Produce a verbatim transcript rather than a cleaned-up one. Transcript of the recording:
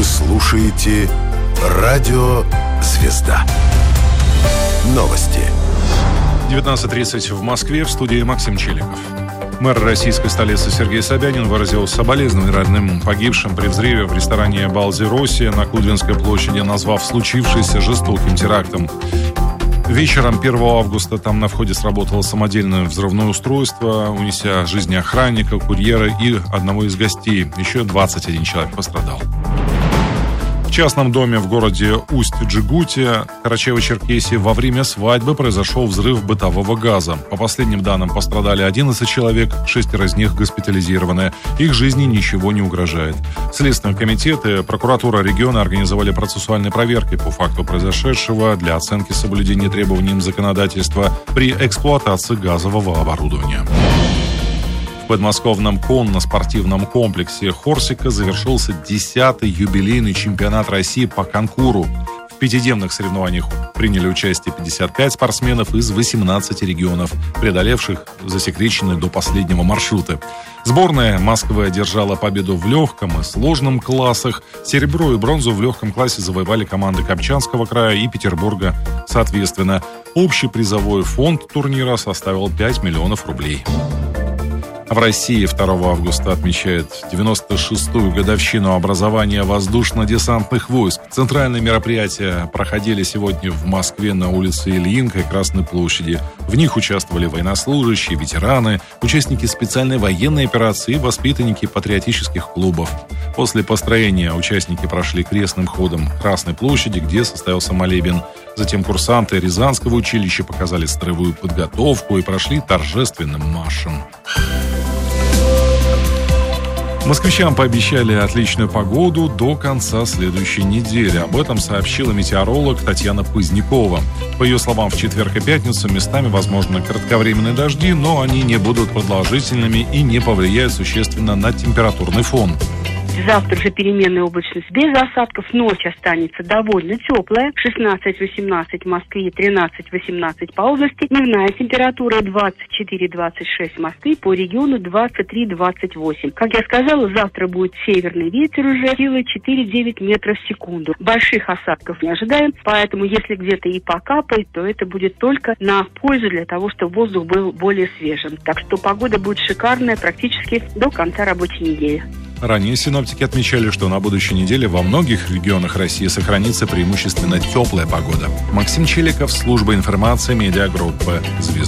слушаете Радио Звезда. Новости. девятнадцать тридцать в Москве, в студии Максим Челиков. Мэр российской столицы Сергей Собянин выразил соболезнования родным погибшим при взрыве в ресторане «Балзи Россия» на Клудвинской площади, назвав случившееся жестоким терактом. Вечером первого августа там на входе сработало самодельное взрывное устройство, унеся жизни охранника, курьера и одного из гостей. Еще двадцать один человек пострадал. В частном доме в городе Усть-Джегуте, Карачаево-Черкесии, во время свадьбы произошел взрыв бытового газа. По последним данным, пострадали одиннадцать человек, шестеро из них госпитализированы. Их жизни ничего не угрожает. Следственный комитет и прокуратура региона организовали процессуальные проверки по факту произошедшего для оценки соблюдения требований законодательства при эксплуатации газового оборудования. В подмосковном конно-спортивном комплексе «Хорсика» завершился десятый юбилейный чемпионат России по конкуру. В пятидневных соревнованиях приняли участие пятьдесят пять спортсменов из восемнадцати регионов, преодолевших засекреченные до последнего маршруты. Сборная Москвы одержала победу в легком и сложном классах. Серебро и бронзу в легком классе завоевали команды Камчатского края и Петербурга соответственно. Общий призовой фонд турнира составил пять миллионов рублей. В России второго августа отмечает девяносто шестую годовщину образования воздушно-десантных войск. Центральные мероприятия проходили сегодня в Москве на улице Ильинка и Красной площади. В них участвовали военнослужащие, ветераны, участники специальной военной операции и воспитанники патриотических клубов. После построения участники прошли крестным ходом к Красной площади, где состоялся молебен. Затем курсанты Рязанского училища показали строевую подготовку и прошли торжественным маршем. Москвичам пообещали отличную погоду до конца следующей недели. Об этом сообщила метеоролог Татьяна Позднякова. По ее словам, в четверг и пятницу местами возможны кратковременные дожди, но они не будут продолжительными и не повлияют существенно на температурный фон. Завтра же переменная облачность без осадков. Ночь останется довольно теплая. шестнадцать-восемнадцать в Москве, тринадцать-восемнадцать по области. Дневная температура двадцать четыре - двадцать шесть в Москве, по региону двадцать три - двадцать восемь. Как я сказала, завтра будет северный ветер уже силой четыре - девять метров в секунду. Больших осадков не ожидаем, поэтому если где-то и покапает, то это будет только на пользу для того, чтобы воздух был более свежим. Так что погода будет шикарная практически до конца рабочей недели. Ранее синоптики отмечали, что на будущей неделе во многих регионах России сохранится преимущественно теплая погода. Максим Челиков, служба информации медиагруппы «Звезда».